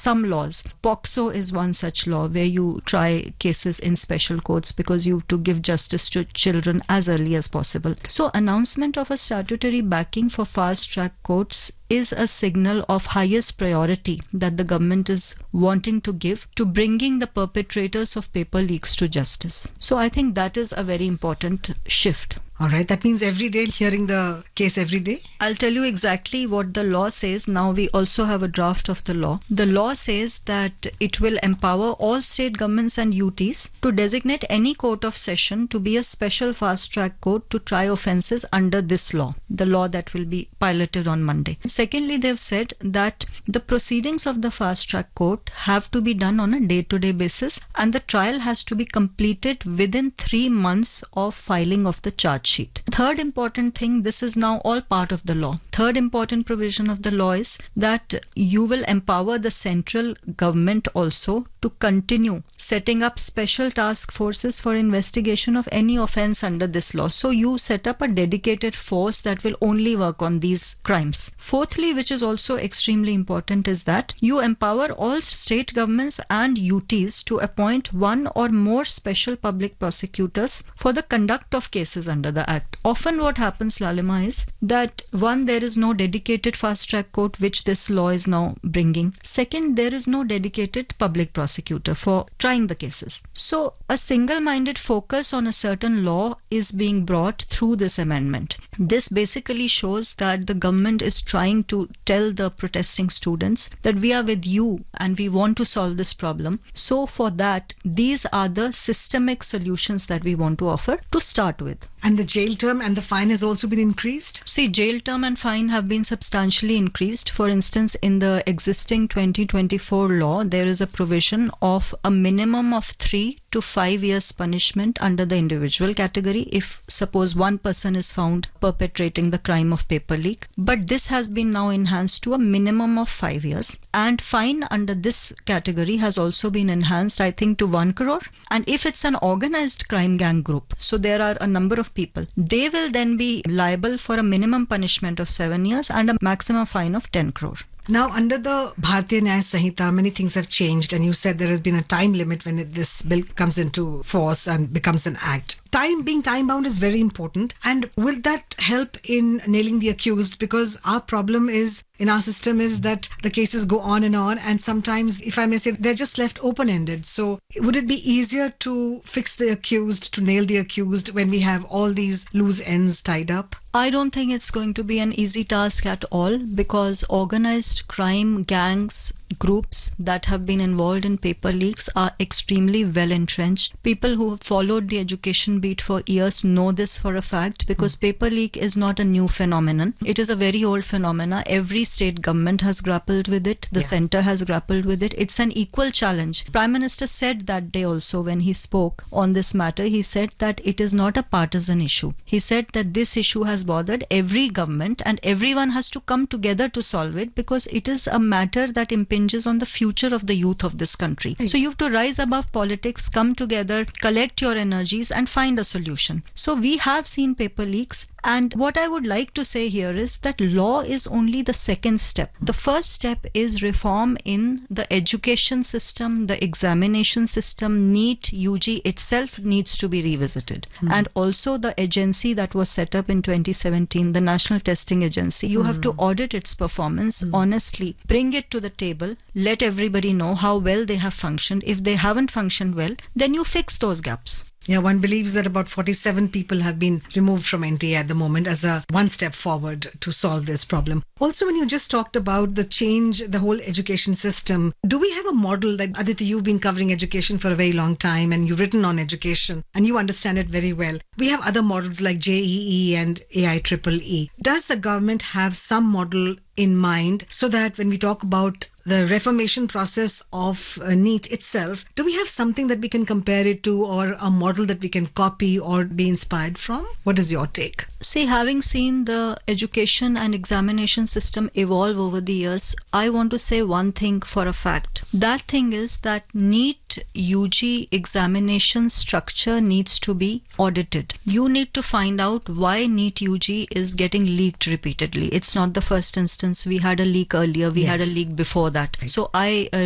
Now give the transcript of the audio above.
some laws. POCSO is one such law where you try cases in special courts because you have to give justice to children as early as possible. So announcement of a statutory backing for fast track courts is a signal of highest priority that the government is wanting to give to bringing the perpetrators of paper leaks to justice. So I think that is a very important shift. All right, that means every day, hearing the case every day? I'll tell you exactly what the law says. Now we also have a draft of the law. The law says that it will empower all state governments and UTs to designate any court of session to be a special fast-track court to try offences under this law, the law that will be piloted on Monday. Secondly, they've said that the proceedings of the fast-track court have to be done on a day-to-day basis and the trial has to be completed within 3 months of filing of the charge sheet. Third important thing, this is now all part of the law. Third important provision of the law is that you will empower the central government also to continue setting up special task forces for investigation of any offence under this law. So you set up a dedicated force that will only work on these crimes. Fourthly, which is also extremely important, is that you empower all state governments and UTs to appoint one or more special public prosecutors for the conduct of cases under the Act. Often what happens, Lalima, is that one, there is no dedicated fast track court which this law is now bringing. Second, there is no dedicated public prosecutor for trying the cases. So a single-minded focus on a certain law is being brought through this amendment. This basically shows that the government is trying to tell the protesting students that we are with you and we want to solve this problem. So for that, these are the systemic solutions that we want to offer to start with. And the jail term and the fine has also been increased? See, jail term and fine have been substantially increased. For instance, in the existing 2024 law, there is a provision of a minimum of 3 to 5 years punishment under the individual category if suppose one person is found perpetrating the crime of paper leak. But this has been now enhanced to a minimum of 5 years. And fine under this category has also been enhanced, I think, to 1 crore. And if it's an organized crime gang group, so there are a number of people, they will then be liable for a minimum punishment of 7 years and a maximum fine of 10 crore. Now, under the Bharatiya Nyaya Sanhita, many things have changed, and you said there has been a time limit when this bill comes into force and becomes an act. Being time-bound is very important. And will that help in nailing the accused? Because our problem is, in our system, is that the cases go on, and sometimes, if I may say, they're just left open-ended. So would it be easier to fix the accused, to nail the accused, when we have all these loose ends tied up? I don't think it's going to be an easy task at all, because organized crime gangs, groups that have been involved in paper leaks are extremely well entrenched. People who have followed the education beat for years know this for a fact, because paper leak is not a new phenomenon. It is a very old phenomena. Every state government has grappled with it. The center has grappled with it. It's an equal challenge. Prime Minister said that day also when he spoke on this matter, he said that it is not a partisan issue. He said that this issue has bothered every government and everyone has to come together to solve it, because it is a matter that impinges on the future of the youth of this country. Right. So you have to rise above politics, come together, collect your energies and find a solution. So we have seen paper leaks, and what I would like to say here is that law is only the second step. The first step is reform in the education system, the examination system. NEET, UG itself needs to be revisited. And also the agency that was set up in 2017, the National Testing Agency, you have to audit its performance honestly, bring it to the table, let everybody know how well they have functioned. If they haven't functioned well, then you fix those gaps. Yeah, one believes that about 47 people have been removed from NTA at the moment as a one step forward to solve this problem. Also, when you just talked about the change, the whole education system, do we have a model that, Aditi, you've been covering education for a very long time and you've written on education and you understand it very well. We have other models like JEE and AIEEE. Does the government have some model in mind so that when we talk about the reformation process of NEET itself, do we have something that we can compare it to, or a model that we can copy or be inspired from? What is your take? See, having seen the education and examination system evolve over the years, I want to say one thing for a fact. That thing is that NEET UG examination structure needs to be audited. You need to find out why NEET UG is getting leaked repeatedly. It's not the first instance. We had a leak earlier. We had a leak before that. So I